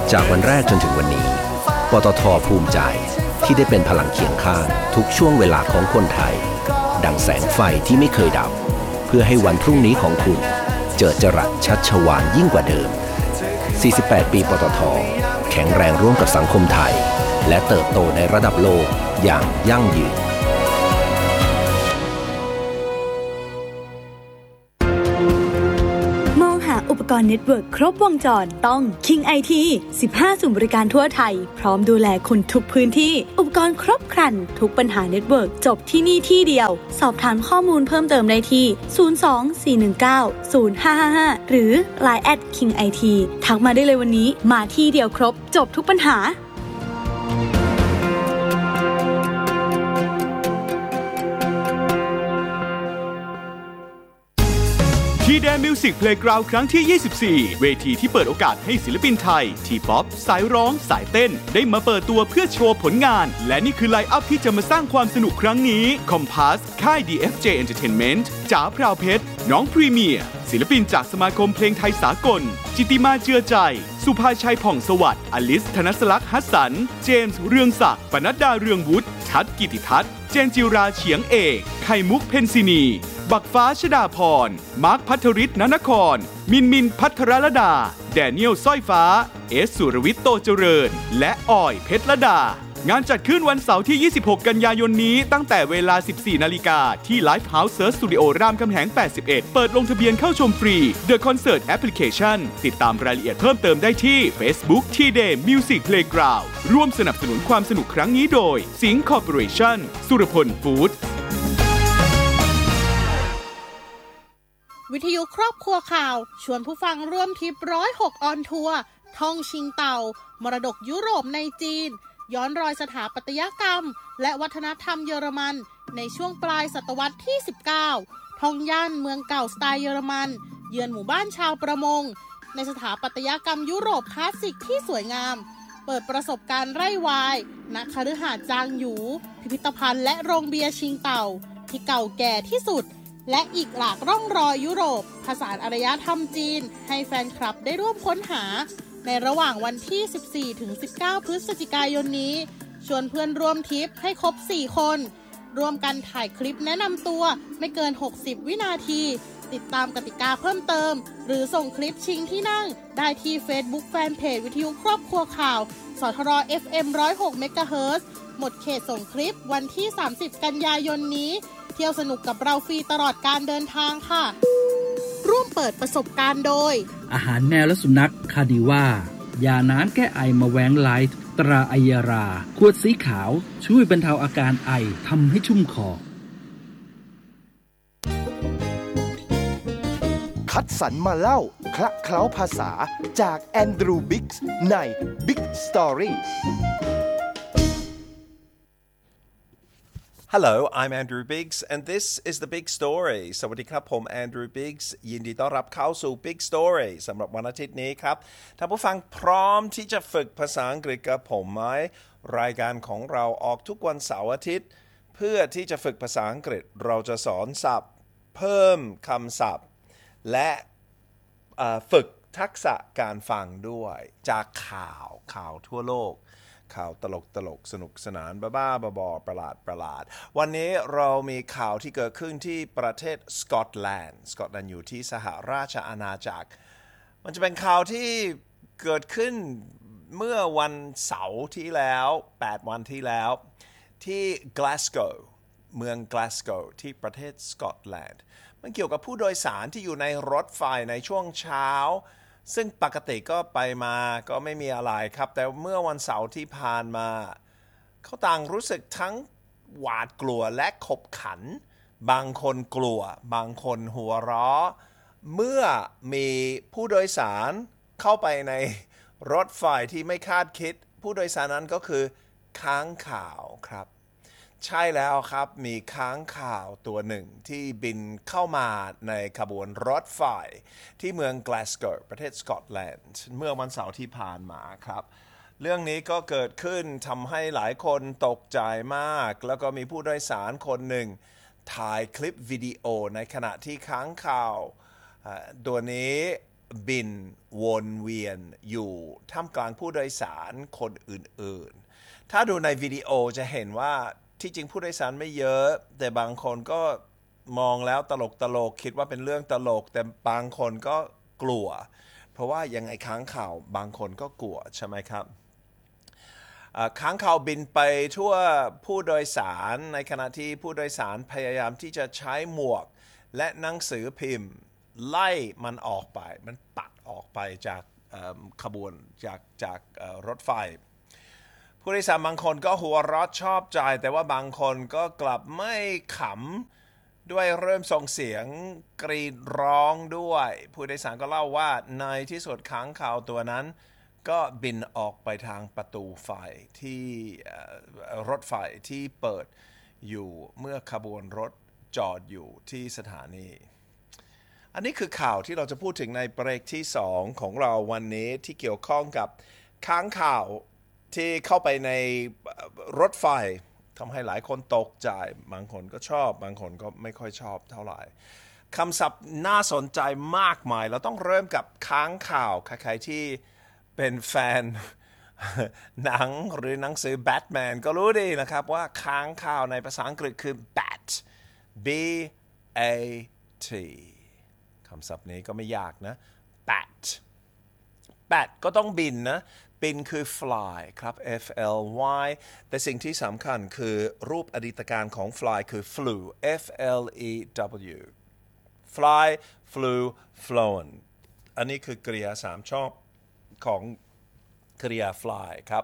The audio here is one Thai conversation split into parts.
จากวันแรกจนถึงวันนี้ปตท.ภูมิใจที่ได้เป็นพลังเคียงข้างทุกช่วงเวลาของคนไทยดังแสงไฟที่ไม่เคยดับเพื่อให้วันพรุ่งนี้ของคุณเจิดจรัสชัชวาลยิ่งกว่าเดิม48 ปีปตท.แข็งแรงร่วมกับสังคมไทยและเติบโตในระดับโลกอย่างยั่งยืนอุปกรณ์เน็ตเวิร์กครบวงจรต้อง King IT 15 ศูนย์บริการทั่วไทยพร้อมดูแลคุณทุกพื้นที่อุปกรณ์ครบครันทุกปัญหาเน็ตเวิร์กจบที่นี่ที่เดียวสอบถามข้อมูลเพิ่มเติมได้ที่ 02-419-0555 หรือ Line @King IT ทักมาได้เลยวันนี้มาที่เดียวครบจบทุกปัญหาทีแดนมิวสิกเพลย์กราวด์ครั้งที่ 24 เวทีที่เปิดโอกาสให้ศิลปินไทยทีป๊อปสายร้องสายเต้นได้มาเปิดตัวเพื่อโชว์ผลงานและนี่คือไลน์อัพที่จะมาสร้างความสนุกครั้งนี้ Compass ค่าย DFJ Entertainment จ๋าพราวเพชรน้องพรีเมียร์ศิลปินจากสมาคมเพลงไทยสากลจิติมาเจือใจสุภาชัยผ่องสวัสดิ์อลิสธนสลักษณ์ฮัสสันเจมส์เรืองศักดิ์ปนัดดาเรืองวุฒิทัศน์กิติทัศน์เจนจิราเฉียงเอกไข่มุกเพนซินีบักฟ้าชดาพรมาร์คภัทรฤทธิ์นนครมินภัทรลดาแดเนียลสร้อยฟ้าเอสสุรวิทย์โตเจริญและอ้อยเพชรลดางานจัดขึ้นวันเสาร์ที่ 26 กันยายนนี้ตั้งแต่เวลา 14 นาฬิกาที่ Live House Search Studio รามคำแหง 81 เปิดลงทะเบียนเข้าชมฟรี The Concert Application ติดตามรายละเอียดเพิ่มเติมได้ที่ Facebook T-Day Music Playground ร่วมสนับสนุนความสนุกครั้งนี้โดยสิงห์คอร์ปอเรชั่นสุรพลฟู้ดวิทยุครอบครัวข่าวชวนผู้ฟังร่วมทริป106ออนทัวร์ท่องชิงเต่ามรดกยุโรปในจีนย้อนรอยสถาปัตยกรรมและวัฒนธรรมเยอรมันในช่วงปลายศตวรรษที่ 19 ท่องย่านเมืองเก่าสไตล์เยอรมันเยือนหมู่บ้านชาวประมงในสถาปัตยกรรมยุโรปคลาสสิกที่สวยงามเปิดประสบการณ์ไร่วายณคฤหาสน์จางหยูพิพิธภัณฑ์และโรงเบียร์ชิงเต่าที่เก่าแก่ที่สุดและอีกหลากร่องรอยยุโรปผสานอารยธรรมจีนให้แฟนคลับได้ร่วมค้นหาในระหว่างวันที่ 14-19 พฤศจิกายนนี้ชวนเพื่อนร่วมทริปให้ครบ 4 คนร่วมกันถ่ายคลิปแนะนำตัวไม่เกิน 60 วินาทีติดตามกติกาเพิ่มเติมหรือส่งคลิปชิงที่นั่งได้ที่ Facebook Fanpage วิทยุครอบครัวข่าวสทร FM 106 เมกะเฮิรตซ์หมดเขตส่งคลิปวันที่ 30 กันยายนนี้เที่ยวสนุกกับเราฟรีตลอดการเดินทางค่ะร่วมเปิดประสบการณ์โดยอาหารแมวและสุนัขคาดิว่ายาน้ำแก้ไอมาแวงไลท์ตราไอยาราขวดสีขาวช่วยบรรเทาอาการไอทำให้ชุ่มคอคัดสรรมาเล่าคละเคล้าภาษาจากแอนดรูว์บิ๊กส์ใน Big Story Hello, I'm Andrew Biggs, and this is the Big Story. สวัสดีครับผม Andrew Biggs ยินดีต้อนรับเข้าสู่ Big Story สำหรับวันอาทิตย์นี้ครับท่านผู้ฟังพร้อมที่จะฝึกภาษาอังกฤษกับผมไหมรายการของเราออกทุกวันเสาร์อาทิตย์เพื่อที่จะฝึกภาษาอังกฤษเราจะสอนศัพท์เพิ่มคำศัพท์และฝึกทักษะการฟังด้วยจากข่าวทั่วโลกข่าวตลกสนุกสนานบ้าๆบอๆประหลาดวันนี้เรามีข่าวที่เกิดขึ้นที่ประเทศสกอตแลนด์อยู่ที่สหราชอาณาจักรมันจะเป็นข่าวที่เกิดขึ้นเมื่อวันเสาร์ที่แล้ว8วันที่แล้วที่กลาสโกว์เมืองกลาสโกว์ที่ประเทศสกอตแลนด์มันเกี่ยวกับผู้โดยสารที่อยู่ในรถไฟในช่วงเช้าซึ่งปกติก็ไปมาก็ไม่มีอะไรครับแต่เมื่อวันเสาร์ที่ผ่านมาเขาต่างรู้สึกทั้งหวาดกลัวและขบขันบางคนกลัวบางคนหัวเราะเมื่อมีผู้โดยสารเข้าไปในรถไฟที่ไม่คาดคิดผู้โดยสารนั้นก็คือค้างคาวครับใช่แล้วครับมีค้างคาวตัวหนึ่งที่บินเข้ามาในขบวนรถไฟที่เมืองกลาสโกว์ประเทศสกอตแลนด์เมื่อวันเสาร์ที่ผ่านมาครับเรื่องนี้ก็เกิดขึ้นทำให้หลายคนตกใจมากแล้วก็มีผู้โดยสารคนหนึ่งถ่ายคลิปวิดีโอในขณะที่ค้างคาวตัวนี้บินวนเวียนอยู่ท่ามกลางผู้โดยสารคนอื่นๆถ้าดูในวิดีโอจะเห็นว่าที่จริงผู้โดยสารไม่เยอะแต่บางคนก็มองแล้วตลกคิดว่าเป็นเรื่องตลกแต่บางคนก็กลัวเพราะว่ายังไงค้างข่าวบางคนก็กลัวใช่ไหมครับค้างข่าวบินไปทั่วผู้โดยสารในขณะที่ผู้โดยสารพยายามที่จะใช้หมวกและหนังสือพิมพ์ไล่มันออกไปมันปัดออกไปจากขบวนจากรถไฟผู้โดยสารบางคนก็หัวเราะชอบใจแต่ว่าบางคนก็กลับไม่ขำด้วยเริ่มส่งเสียงกรีดร้องด้วยผู้โดยสารก็เล่าว่าในที่สุดค้างข่าวตัวนั้นก็บินออกไปทางประตูไฟที่รถไฟที่เปิดอยู่เมื่อขบวนรถจอดอยู่ที่สถานีอันนี้คือข่าวที่เราจะพูดถึงในเบรกที่2ของเราวันนี้ที่เกี่ยวข้องกับค้างข่าวที่เข้าไปในรถไฟทำให้หลายคนตกใจบางคนก็ชอบบางคนก็ไม่ค่อยชอบเท่าไหร่คำศัพท์น่าสนใจมากมายเราต้องเริ่มกับค้างข่าวใครๆที่เป็นแฟนหนังหรือหนังสือแบทแมนก็รู้ดีนะครับว่าค้างข่าวในภาษาอังกฤษคือ bat b a t คำศัพท์นี้ก็ไม่ยากนะ bat ก็ต้องบินนะบินคือ fly ครับ f l y แต่สิ่งที่สำคัญคือรูปอดีตการของ fly คือ flew f l e w fly flew flown อันนี้คือกริยา3ช่องของกริยา fly ครับ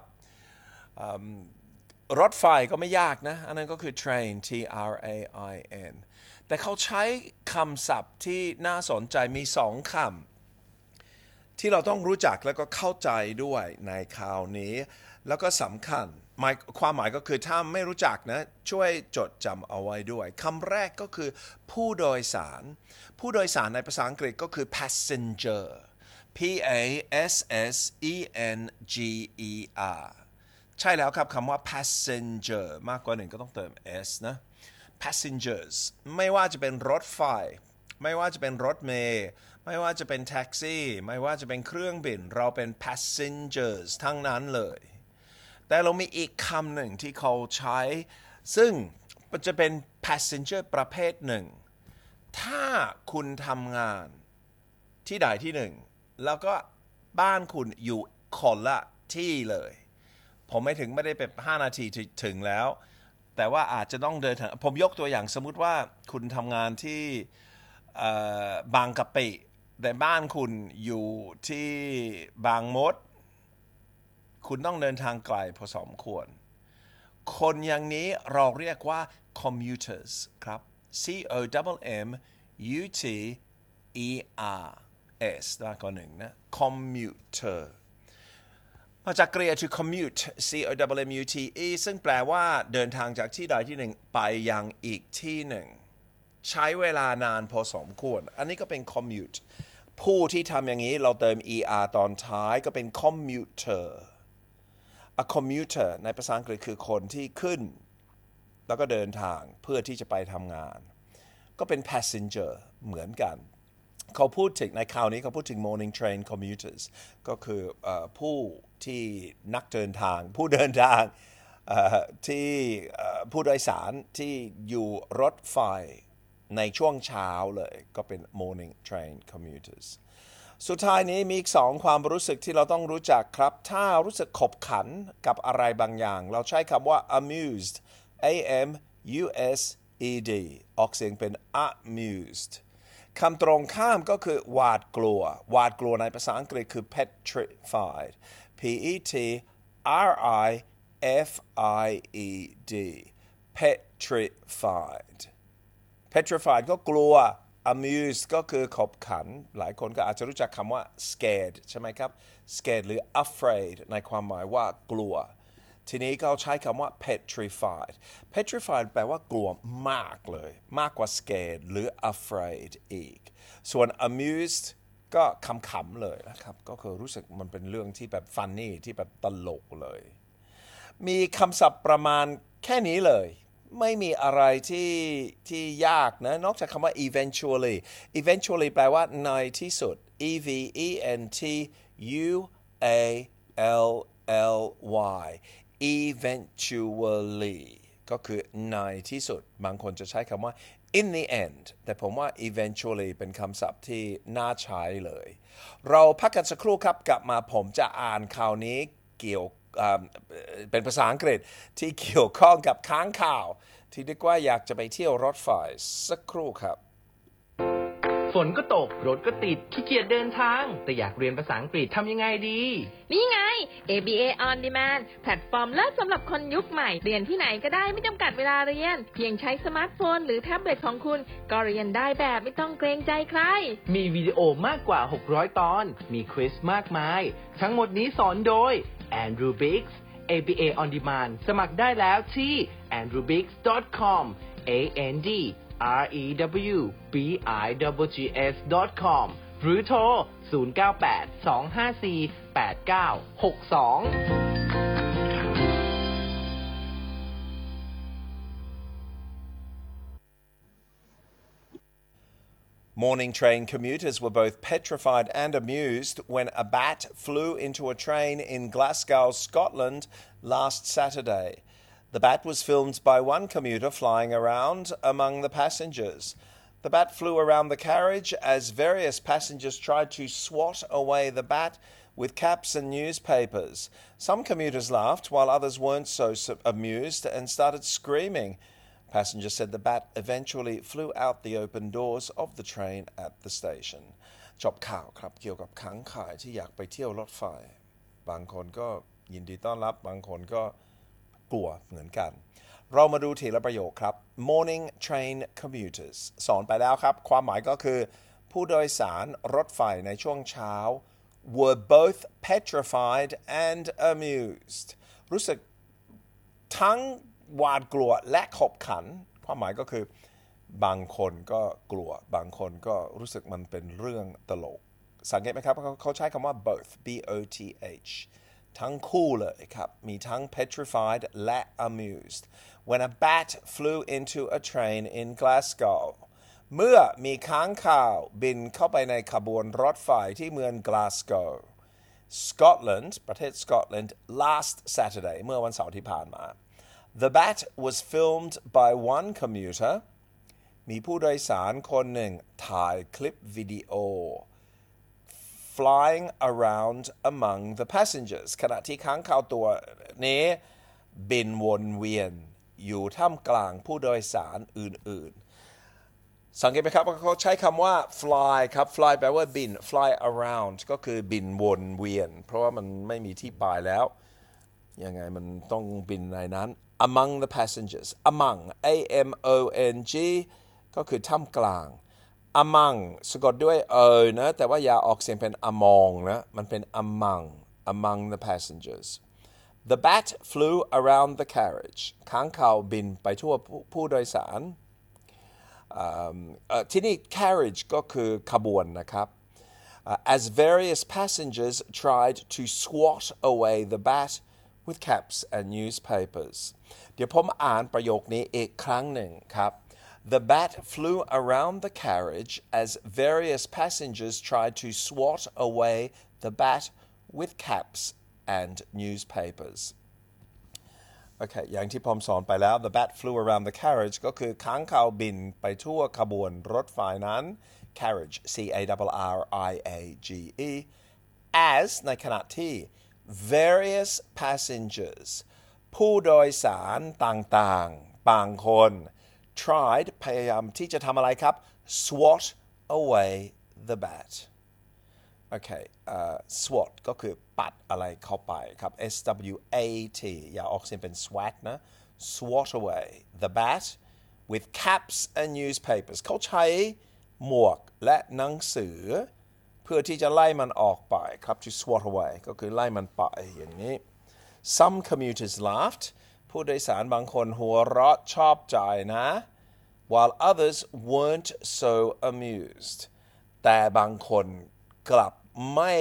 รถไฟก็ไม่ยากนะอันนั้นก็คือ train t r a i n แต่เขาใช้คำศัพท์ที่น่าสนใจมี2คำที่เราต้องรู้จักแล้วก็เข้าใจด้วยในข่าวนี้แล้วก็สำคัญความหมายก็คือถ้าไม่รู้จักนะช่วยจดจำเอาไว้ด้วยคำแรกก็คือผู้โดยสารผู้โดยสารในภาษาอังกฤษก็คือ passenger p a s s e n g e r ใช่แล้วครับคำว่า passenger มากกว่า1ก็ต้องเติม s นะ passengers ไม่ว่าจะเป็นรถไฟไม่ว่าจะเป็นรถเมล์ไม่ว่าจะเป็นแท็กซี่ไม่ว่าจะเป็นเครื่องบินเราเป็น passengers ทั้งนั้นเลยแต่เรามีอีกคำหนึ่งที่เขาใช้ซึ่งจะเป็น passenger ประเภทหนึ่งถ้าคุณทำงานที่ใดที่หนึ่งแล้วก็บ้านคุณอยู่คนละที่เลยผมไม่ได้ไป5 นาทีถึงแล้วแต่ว่าอาจจะต้องเดินทางผมยกตัวอย่างสมมุติว่าคุณทำงานที่บางกะปิแต่บ้านคุณอยู่ที่บางมดคุณต้องเดินทางไกลพอสมควรคนอย่างนี้เราเรียกว่า commuters ครับ c o m u t e r s มากกว่า1นะ commuter มาจากกริยา to commute c o m u t e ซึ่งแปลว่าเดินทางจากที่ใดที่หนึ่งไปยังอีกที่หนึ่งใช้เวลานานพอสมควรอันนี้ก็เป็น commute ผู้ที่ทำอย่างนี้เราเติม er ตอนท้ายก็เป็น commuter a commuter ในภาษาอังกฤษคือคนที่ขึ้นแล้วก็เดินทางเพื่อที่จะไปทำงานก็เป็น passenger เหมือนกันเขาพูดถึงในข่าวนี้เขาพูดถึง morning train commuters ก็คือผู้ที่นักเดินทางผู้เดินทางที่ผู้โดยสารที่อยู่รถไฟในช่วงเช้าเลยก็เป็น morning train commuters สุดท้ายนี้มีอีก2ความรู้สึกที่เราต้องรู้จักครับถ้ารู้สึกขบขันกับอะไรบางอย่างเราใช้คำว่า amused a m u s e d ออกเสียงเป็น amused คำตรงข้ามก็คือหวาดกลัวหวาดกลัวในภาษาอังกฤษคือ petrified p e t r i f i e d petrified ก็กลัว amused ก็คือขบขันหลายคนก็อาจจะรู้จักคำว่า scared ใช่ไหมครับ scared หรือ afraid ในความหมายว่ากลัวทีนี้เขาใช้คำว่า petrified แปลว่ากลัวมากเลยมากกว่า scared หรือ afraid อีกส่วน amused ก็ขำๆเลยนะครับก็คือรู้สึกมันเป็นเรื่องที่แบบ funny ที่แบบตลกเลยมีคำศัพท์ประมาณแค่นี้เลยไม่มีอะไรที่ยากนะนอกจากคำว่า eventually แปลว่าในที่สุด eventually eventually ก็คือในที่สุดบางคนจะใช้คำว่า in the end แต่ผมว่า eventually เป็นคำศัพท์ที่น่าใช้เลยเราพักกันสักครู่ครับกลับมาผมจะอ่านข่าวนี้เป็นภาษาอังกฤษที่เกี่ยวข้องกับค้างคาวที่เรียกว่าอยากจะไปเที่ยวรถไฟสักครู่ครับฝนก็ตกรถก็ติดขี้เกียจเดินทางแต่อยากเรียนภาษาอังกฤษทำยังไงดีนี่ไง ABA On Demand แพลตฟอร์มเลิศสำหรับคนยุคใหม่เรียนที่ไหนก็ได้ไม่จำกัดเวลาเรียนเพียงใช้สมาร์ทโฟนหรือแท็บเล็ตของคุณก็เรียนได้แบบไม่ต้องเกรงใจใครมีวิดีโอมากกว่า600ตอนมีควิซมากมายทั้งหมดนี้สอนโดย Andrew Biggs ABA On Demand สมัครได้แล้วที่ andrewbiggs.com andrewbiggs.com หรือโทร Morning train commuters were both petrified and amused when a bat flew into a train in Glasgow, Scotland last Saturday. The bat was filmed by one commuter flying around among the passengers. The bat flew around the carriage as various passengers tried to swat away the bat with caps and newspapers. Some commuters laughed while others weren't so amused and started screaming. Passengers said the bat eventually flew out the open doors of the train at the station. จบข่าวครับเกี่ยวกับค้างคาวที่อยากไปเที่ยวรถไฟบางคนก็ยินดีต้อนรับบางคนก็กลัวเหมือนกันเรามาดูทีละประโยคครับ Morning train commuters สอนไปแล้วครับความหมายก็คือผู้โดยสารรถไฟในช่วงเช้า were both petrified and amused รู้สึกทั้งหวาดกลัวและขบขันความหมายก็คือบางคนก็กลัวบางคนก็รู้สึกมันเป็นเรื่องตลกสังเกตไหมครับเขาใช้คำว่า both B-O-T-H ทั้งคู่เลยครับมีทั้ง petrified และ amused when a bat flew into a train in Glasgow เมื่อมีค้างคาวบินเข้าไปในขบวนรถไฟที่เมือง Glasgow Scotland ประเทศสกอตแลนด์ last Saturday เมื่อวันเสาร์ที่ผ่านมา The bat was filmed by one commuter มีผู้โดยสารคนหนึ่งถ่ายคลิปวิดีโอ flying around among the passengers ขณะที่ค้างคาวตัวนี้บินวนเวียนอยู่ท่ามกลางผู้โดยสารอื่นๆสังเกตไหมครับว่าเขาใช้คำว่า fly ครับ fly แปลว่าบิน fly around ก็คือบินวนเวียนเพราะว่ามันไม่มีที่ปลายแล้วยังไงมันต้องบินในนั้น among the passengers among A-M-O-N-G ก็คือท่ามกลาง among สะกดด้วยนะแต่ว่าอย่าออกเสียงเป็น among นะมันเป็น among the passengers The bat flew around the carriage ค้างคาวบินไปทั่วผู้โดยสารที่นี่ carriage ก็คือขบวนนะครับas various passengers tried to swat away the bat with caps and newspapers เดี๋ยวผมอ่านประโยคนี้อีกครั้งหนึ่งครับ The bat flew around the carriage as various passengers tried to swat away the bat with caps and newspapers โอเคอย่างที่ผมสอนไปแล้ว The bat flew around the carriage ก็คือค้างคาวบินไปทั่วขบวนรถไฟนั้น carriage C-A-R-R-I-A-G-E as ในขณะที่ various passengers ผู้โดยสารต่างๆบางคน tried พยายามที่จะทำอะไรครับ swat away the bat โอเคswat ก็คือปัดอะไรเข้าไปครับ S-W-A-T อย่าออกเสียงเป็น swat นะ swat away the bat with caps and newspapers เขาใช้หมวกและหนังสือเพื่อที่จะไล่มันออกไปครับ to swat away ก็คือไล่มันไปอย่างนี้ some commuters laughed ผู้โดยสารบางคนหัวเราะชอบใจนะ while others weren't so amused แต่บางคนกลับไม่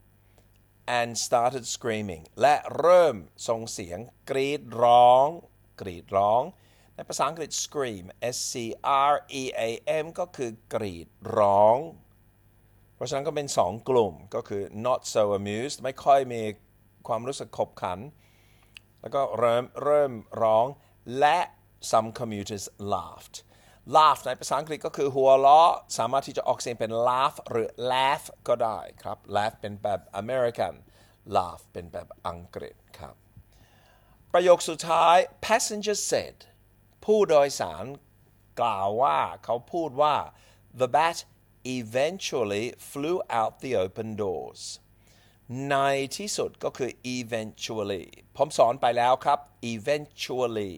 ขำ and started screaming และเริ่มส่งเสียงกรีดร้องกรีดร้องในภาษาอังกฤษ scream S-C-R-E-A-M ก็คือกรีดร้องเพราะฉะนั้นก็เป็น2กลุ่มก็คือ not so amused ไม่ค่อยมีความรู้สึกขบขันแล้วก็เริ่มร้องและ some commuters laughed laugh ในภาษาอังกฤษก็คือหัวเราะสามารถที่จะออกเสียงเป็น laugh หรือ laugh ก็ได้ครับ laugh เป็นแบบ American laugh เป็นแบบอังกฤษครับประโยคสุดท้าย passenger said ผู้โดยสารกล่าวว่าเขาพูดว่า the bat eventually flew out the open doors ในที่สุดก็คือ eventually ผมสอนไปแล้วครับ eventually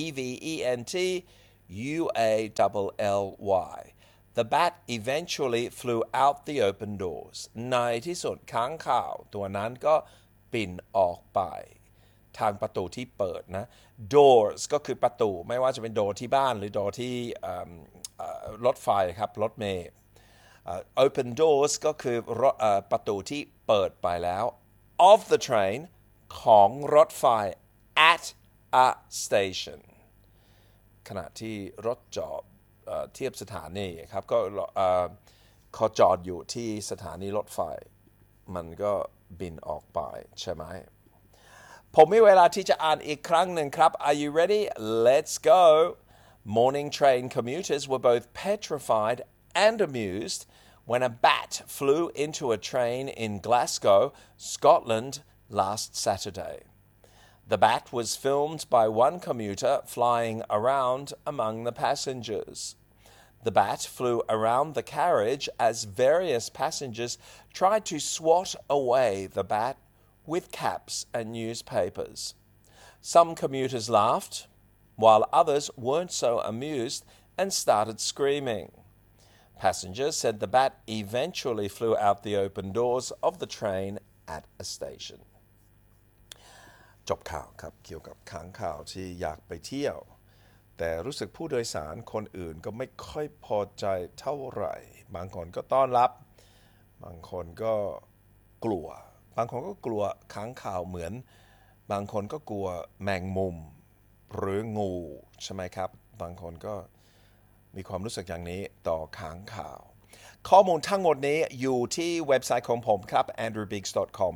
E-V-E-N-T-U-A-L-L-Y The bat eventually flew out the open doors ในที่สุดค้างคาวตัวนั้นก็บินออกไปทางประตูที่เปิดนะ doors ก็คือประตูไม่ว่าจะเป็น door ที่บ้านหรือ door ที่รถไฟครับรถเมล์open doors ก็คือประตูที่เปิดไปแล้ว of the train ของรถไฟ at a station ขณะที่รถจอดเทียบสถานีครับก็เขาจอดอยู่ที่สถานีรถไฟมันก็บินออกไปใช่ไหมผมมีเวลาที่จะอ่านอีกครั้งหนึ่งครับ Are you ready? Let's go! Morning train commuters were both petrified and amused when a bat flew into a train in Glasgow, Scotland last Saturday. The bat was filmed by one commuter flying around among the passengers. The bat flew around the carriage as various passengers tried to swat away the bat with caps and newspapers. Some commuters laughed, while others weren't so amused and started screaming. Passengers said the bat eventually flew out the open doors of the train at a station. จบข่าวครับเกี่ยวกับค้างคาวที่อยากไปเที่ยวแต่รู้สึกผู้โดยสารคนอื่นก็ไม่ค่อยพอใจเท่าไหร่บางคนก็ต้อนรับบางคนก็กลัวบางคนก็กลัวค้างคาวเหมือนบางคนก็กลัวแมงมุมหรืองูใช่ไหมครับบางคนก็มีความรู้สึกอย่างนี้ต่อค้างคาวข้อมูลทั้งหมดนี้อยู่ที่เว็บไซต์ของผมครับ andrewbiggs.com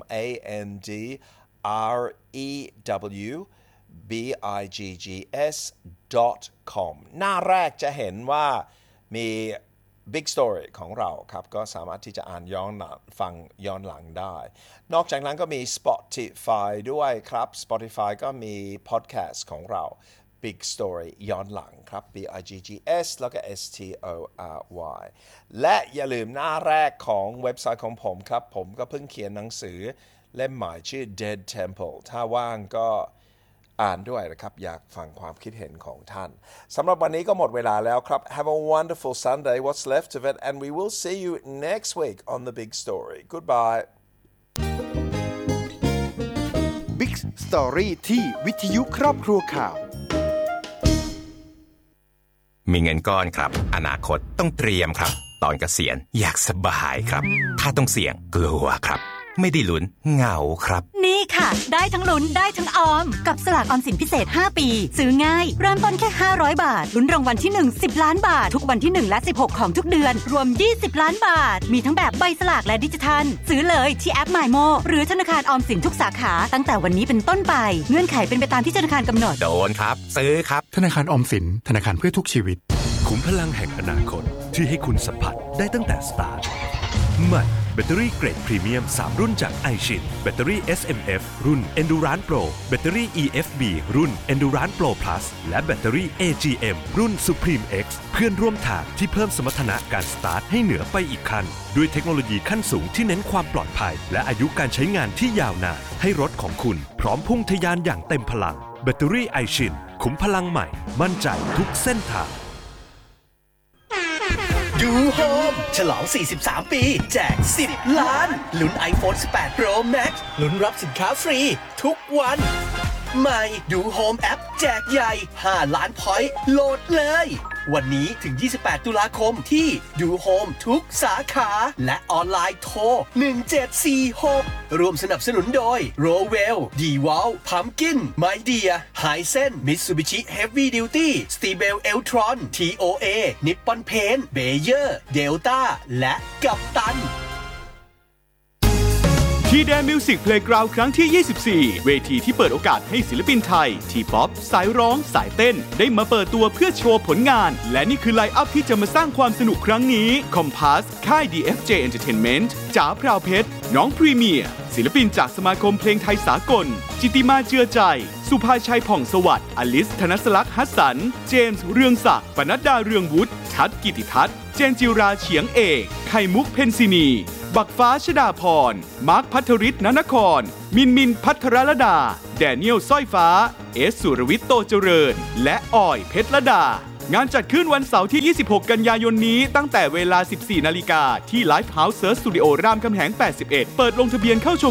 andrewbiggs.com หน้าแรกจะเห็นว่ามี Big Story ของเราครับก็สามารถที่จะอ่านย้อนฟังย้อนหลังได้นอกจากนั้นก็มี Spotify ด้วยครับ Spotify ก็มี podcast ของเรา Big Story ย้อนหลังครับ B-I-G-G-S แล้วก็ S-T-O-R-Y และอย่าลืมหน้าแรกของเว็บไซต์ของผมครับผมก็เพิ่งเขียนหนังสือเล่มใหม่ชื่อ Dead Temple ถ้าว่างก็อ่านด้วยนะครับอยากฟังความคิดเห็นของท่านสำหรับวันนี้ก็หมดเวลาแล้วครับ Have a wonderful Sunday what's left of it and we will see you next week on The Big Story Goodbye Big Story ที่วิทยุครอบครัวข่าวมีเงินก้อนครับอนาคตต้องเตรียมครับตอนเกษียณอยากสบายครับถ้าต้องเสี่ยงกลัวครับไม่ได้ลุ้นเหงาครับนี่ค่ะได้ทั้งลุ้นได้ทั้งออมกับสลากออมสินพิเศษ5ปีซื้อง่ายเริ่มต้นแค่500บาทลุ้นรางวัลที่1 10ล้านบาททุกวันที่1และ16ของทุกเดือนรวม20ล้านบาทมีทั้งแบบใบสลากและดิจิทัลซื้อเลยที่แอป MyMo หรือธนาคารออมสินทุกสาขาตั้งแต่วันนี้เป็นต้นไปเงื่อนไขเป็นไปตามที่ธนาคารกำหนดโดนครับซื้อครับธนาคารออมสินธนาคารเพื่อทุกชีวิตขุมพลังแห่งอนาคตที่ให้คุณสัมผัสได้ตั้งแต่สตาร์ทใหม่แบตเตอรี่เกรดพรีเมียม3รุ่นจาก iShin แบตเตอรี่ SMF รุ่น Endurance Pro แบตเตอรี่ EFB รุ่น Endurance Pro Plus และแบตเตอรี่ AGM รุ่น Supreme X เพื่อนร่วมทางที่เพิ่มสมรรถนะการสตาร์ทให้เหนือไปอีกขั้นด้วยเทคโนโลยีขั้นสูงที่เน้นความปลอดภัยและอายุการใช้งานที่ยาวนานให้รถของคุณพร้อมพุ่งทะยานอย่างเต็มพลังแบตเตอรี่ iShin ขุมพลังใหม่มั่นใจทุกเส้นทางดูโฮมฉลอง43ปีแจก10ล้านลุ้น iPhone 18 Pro Max ลุ้นรับสินค้าฟรีทุกวันใหม่ดูโฮมแอปแจกใหญ่5 ล้านพอยต์โหลดเลยวันนี้ถึง28 ตุลาคมที่ดูโฮมทุกสาขาและออนไลน์โทร1746ร่วมสนับสนุนโดย Rowell D-Wall Pumpkin My Dear Hisense Mitsubishi Heavy Duty Stibel Eltron TOA Nippon Paint Bayer Delta และกัปตันทีแดนมิวสิกเพลย์กราวด์ครั้งที่ 24 เวทีที่เปิดโอกาสให้ศิลปินไทยทีป๊อปสายร้องสายเต้นได้มาเปิดตัวเพื่อโชว์ผลงานและนี่คือไลน์อัพที่จะมาสร้างความสนุกครั้งนี้คอมพาสค่าย DFJ Entertainment จ๋าพราวเพชรน้องพรีเมียร์ศิลปินจากสมาคมเพลงไทยสากลจิติมาเจือใจสุภาชัยผ่องสวัสดิ์อลิสธนสลักษณ์ฮัสสันเจมส์เรืองศักดิ์ปนัดดาเรืองวุฒิทัศน์กิติทัศน์เจนจิราเฉียงเอกไข่มุกเพนซินีบักฟ้าชดาพรมาร์คพัทริศนนครมินพัทรลดาแดเนียลสร้อยฟ้าเอสสุรวิทย์โตเจริญและออยเพชรลดางานจัดขึ้นวันเสาร์ที่ 26 กันยายนนี้ตั้งแต่เวลา 14 นาฬิกาที่ Live House Search Studio รามคำแหง 81 เปิดลงทะเบียนเข้าชม